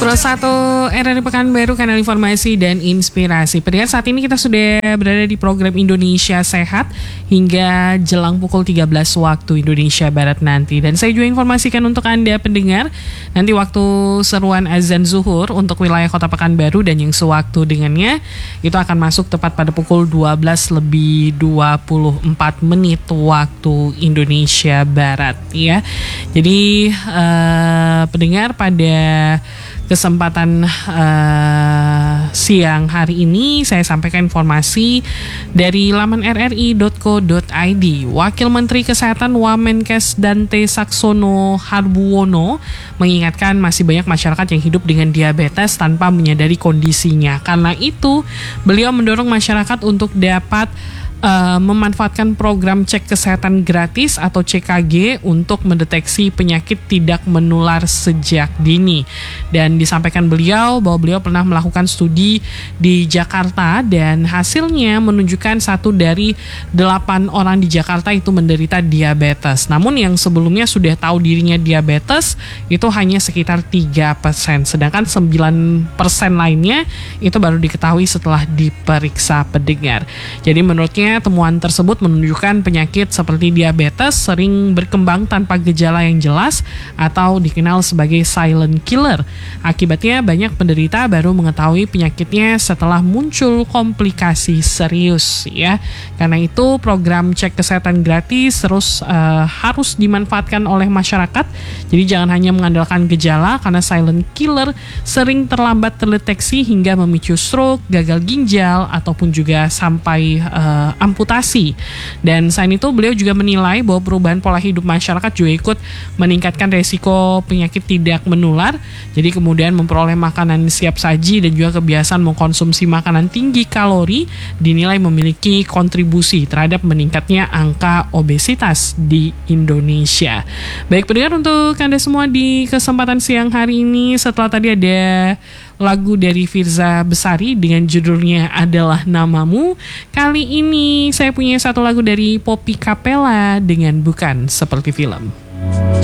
101 RRI Pekanbaru, kanal informasi dan inspirasi. Pendengar, saat ini kita sudah berada di program Indonesia Sehat hingga jelang pukul 13 waktu Indonesia Barat nanti. Dan saya juga informasikan untuk Anda pendengar, nanti waktu seruan azan zuhur untuk wilayah Kota Pekanbaru dan yang sewaktu dengannya itu akan masuk tepat pada pukul 12 lebih 24 menit waktu Indonesia Barat ya. Jadi pendengar, pada kesempatan siang hari ini saya sampaikan informasi dari laman rri.co.id. Wakil Menteri Kesehatan Wamenkes Dante Saxono Harbuwono mengingatkan masih banyak masyarakat yang hidup dengan diabetes tanpa menyadari kondisinya. Karena itu, beliau mendorong masyarakat untuk dapat memanfaatkan program cek kesehatan gratis atau CKG untuk mendeteksi penyakit tidak menular sejak dini. Dan disampaikan beliau bahwa beliau pernah melakukan studi di Jakarta dan hasilnya menunjukkan 1 dari 8 orang di Jakarta itu menderita diabetes. Namun yang sebelumnya sudah tahu dirinya diabetes itu hanya sekitar 3%, sedangkan 9% lainnya itu baru diketahui setelah diperiksa pendengar. Jadi menurutnya temuan tersebut menunjukkan penyakit seperti diabetes sering berkembang tanpa gejala yang jelas atau dikenal sebagai silent killer. Akibatnya banyak penderita baru mengetahui penyakitnya setelah muncul komplikasi serius ya. Karena itu program cek kesehatan gratis terus harus dimanfaatkan oleh masyarakat. Jadi jangan hanya mengandalkan gejala, karena silent killer sering terlambat terdeteksi hingga memicu stroke, gagal ginjal ataupun juga sampai amputasi. Dan selain itu beliau juga menilai bahwa perubahan pola hidup masyarakat juga ikut meningkatkan resiko penyakit tidak menular. Jadi kemudian memperoleh makanan siap saji dan juga kebiasaan mengkonsumsi makanan tinggi kalori dinilai memiliki kontribusi terhadap meningkatnya angka obesitas di Indonesia. Baik pendengar, untuk Anda semua di kesempatan siang hari ini, setelah tadi ada lagu dari Firza Besari dengan judulnya Adalah Namamu, kali ini saya punya satu lagu dari Poppy Capella dengan Bukan Seperti Film.